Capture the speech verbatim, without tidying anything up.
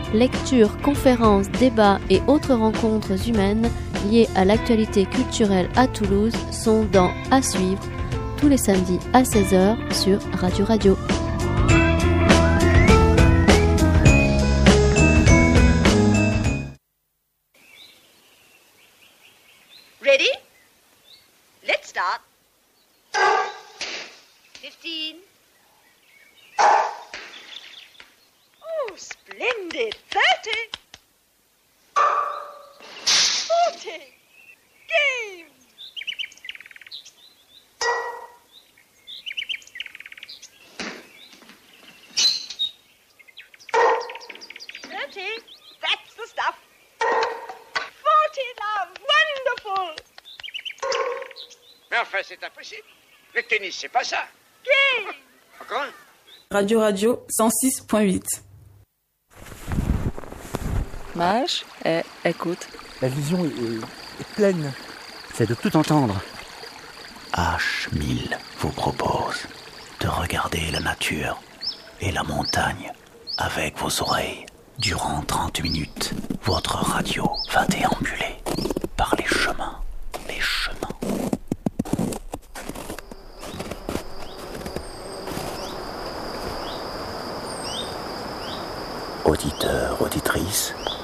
Lectures, conférences, débats et autres rencontres humaines liées à l'actualité culturelle à Toulouse sont dans À suivre tous les samedis à seize heures sur Radio Radio. Ready? Let's start. Fifteen. Oh, splendid. Thirty. Forty. Game. Thirty. That's the stuff. Forty now. Wonderful. Mais enfin, c'est impossible. Le tennis, c'est pas ça. Game. Encore un. Radio Radio cent six point huit. Mage, eh, écoute. La vision est, est- est pleine. C'est de tout entendre. H mille vous propose de regarder la nature et la montagne avec vos oreilles. Durant trente minutes, votre radio va déambuler par les chemins, les chemins. Auditeurs, auditrices,